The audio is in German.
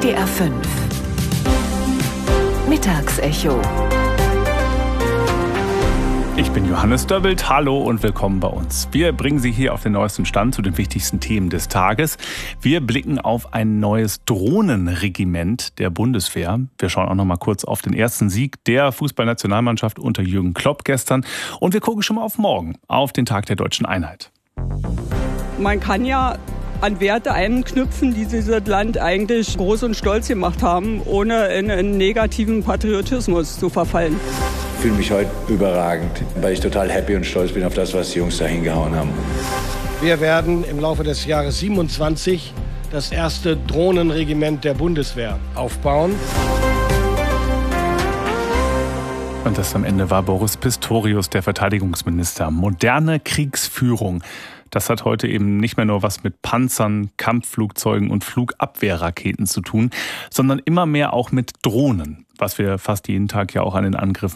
NDR 5 Mittagsecho. Ich bin Johannes Döbbelt, hallo und willkommen bei uns. Wir bringen Sie hier auf den neuesten Stand zu den wichtigsten Themen des Tages. Wir blicken auf ein neues Drohnenregiment der Bundeswehr. Wir schauen auch noch mal kurz auf den ersten Sieg der Fußballnationalmannschaft unter Jürgen Klopp gestern. Und wir gucken schon mal auf morgen, auf den Tag der Deutschen Einheit. Man kann ja an Werte anknüpfen, die dieses Land eigentlich groß und stolz gemacht haben, ohne in einen negativen Patriotismus zu verfallen. Ich fühle mich heute überragend, weil ich total happy und stolz bin auf das, was die Jungs da hingehauen haben. Wir werden im Laufe des Jahres 27 das erste Drohnenregiment der Bundeswehr aufbauen. Und das am Ende war Boris Pistorius, der Verteidigungsminister. Moderne Kriegsführung. Das hat heute eben nicht mehr nur was mit Panzern, Kampfflugzeugen und Flugabwehrraketen zu tun, sondern immer mehr auch mit Drohnen, was wir fast jeden Tag ja auch an den Angriffen